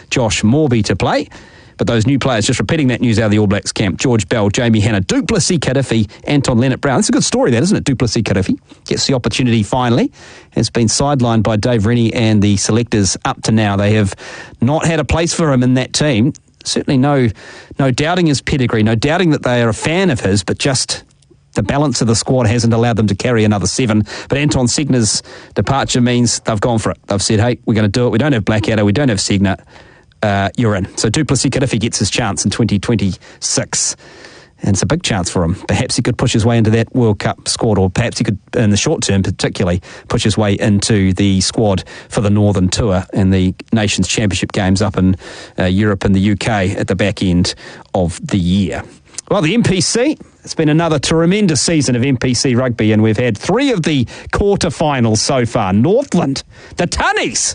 Josh Morby to play. But those new players, just repeating that news out of the All Blacks camp, George Bell, Jamie Hanna, Du Plessis-Kadhifi, Anton Leonard-Brown. It's a good story, that, isn't it? Du Plessis-Kadhifi gets the opportunity finally. Has been sidelined by Dave Rennie and the selectors up to now. They have not had a place for him in that team. Certainly no doubting his pedigree, no doubting that they are a fan of his, but just the balance of the squad hasn't allowed them to carry another 7. But Anton Segner's departure means they've gone for it. They've said, hey, we're going to do it. We don't have Blackadder, we don't have Segner. You're in. So Du Plessis-Kadhifi gets his chance in 2026. And it's a big chance for him. Perhaps he could push his way into that World Cup squad, or perhaps he could, in the short term particularly, push his way into the squad for the Northern Tour and the Nations Championship games up in Europe and the UK at the back end of the year. Well, the MPC, it's been another tremendous season of MPC rugby, and we've had 3 of the quarterfinals so far. Northland, the Tunnies.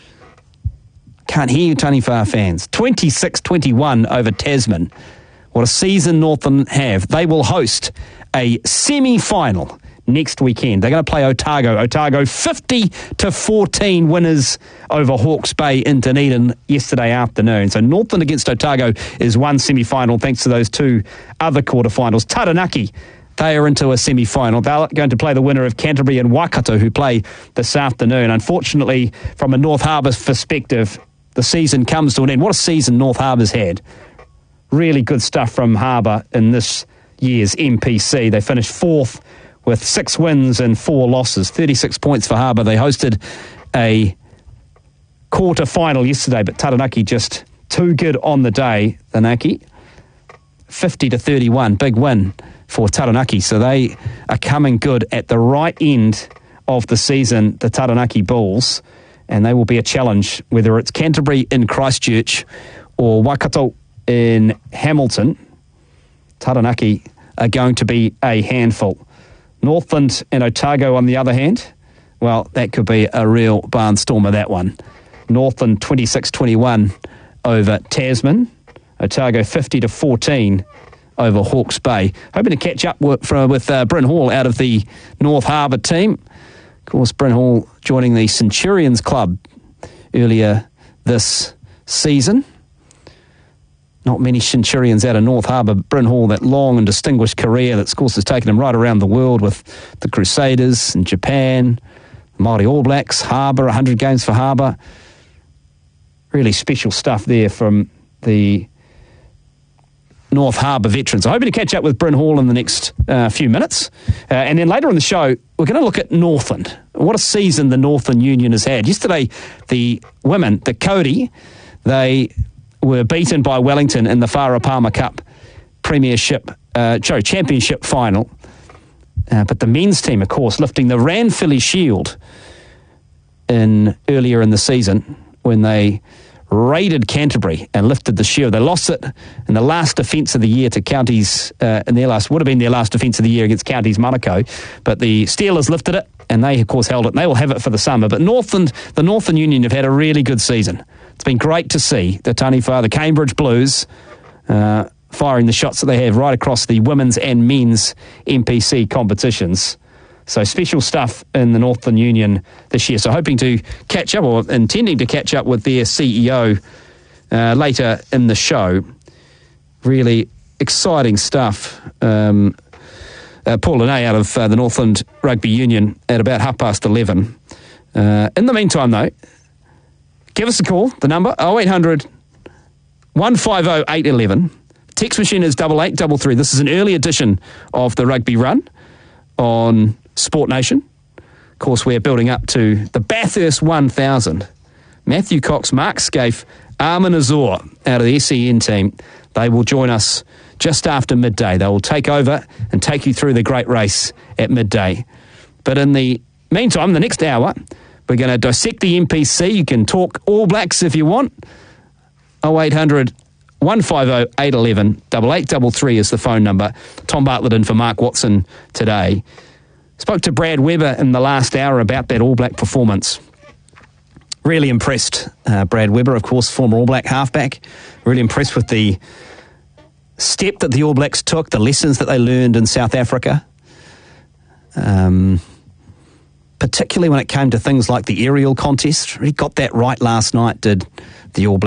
Can't hear you, Taniwha fans. 26-21 over Tasman. What a season Northland have. They will host a semi-final next weekend. They're going to play Otago. Otago 50-14 winners over Hawke's Bay in Dunedin yesterday afternoon. So Northland against Otago is one semi-final thanks to those 2 other quarterfinals. Taranaki, they are into a semi-final. They're going to play the winner of Canterbury and Waikato, who play this afternoon. Unfortunately, from a North Harbour perspective, the season comes to an end. What a season North Harbour's had. Really good stuff from Harbour in this year's MPC. They finished 4th with 6 wins and 4 losses. 36 points for Harbour. They hosted a quarter-final yesterday, but Taranaki just too good on the day. Taranaki, 50-31. Big win for Taranaki. So they are coming good at the right end of the season, the Taranaki Bulls. And they will be a challenge, whether it's Canterbury in Christchurch or Waikato in Hamilton. Taranaki are going to be a handful. Northland and Otago, on the other hand, well, that could be a real barnstormer, that one. Northland 26-21 over Tasman. Otago 50-14 over Hawke's Bay. Hoping to catch up with Bryn Hall out of the North Harbour team. Of course, Bryn Hall joining the Centurions Club earlier this season. Not many Centurions out of North Harbour. Bryn Hall, that long and distinguished career that, of course, has taken him right around the world with the Crusaders in Japan, the Māori All Blacks, Harbour, 100 games for Harbour. Really special stuff there from the North Harbour veterans. I'm hoping to catch up with Bryn Hall in the next few minutes. And then later in the show, we're going to look at Northland. What a season the Northland Union has had. Yesterday, the women, the Cody, they were beaten by Wellington in the Farah Palmer Cup Championship final. But the men's team, of course, lifting the Ranfurly Shield earlier in the season when they raided Canterbury and lifted the shield. They lost it in the last defence of the year to Counties, would have been their last defence of the year against Counties Manukau. But the Steelers lifted it, and they, of course, held it. And they will have it for the summer. But the Northland Union have had a really good season. It's been great to see the Taniwha, the Cambridge Blues, firing the shots that they have right across the women's and men's MPC competitions. So special stuff in the Northland Union this year. So hoping to catch up, or intending to catch up with their CEO later in the show. Really exciting stuff. Paul Linné out of the Northland Rugby Union at about 11:30. In the meantime, though, give us a call. The number 0800 150 811. Text machine is 8833. This is an early edition of the Rugby Run on Sport Nation. Of course, we're building up to the Bathurst 1000. Matthew Cox, Mark Scaife, Armin Azor out of the SEN team. They will join us just after midday. They will take over and take you through the great race at midday. But in the meantime, the next hour, we're going to dissect the MPC. You can talk All Blacks if you want. 0800 150 811 8833 is the phone number. Tom Bartlett in for Mark Watson today. Spoke to Brad Weber in the last hour about that All Black performance. Really impressed. Brad Weber, of course, former All Black halfback. Really impressed with the step that the All Blacks took, the lessons that they learned in South Africa. Particularly when it came to things like the aerial contest. He got that right last night, did the All Blacks.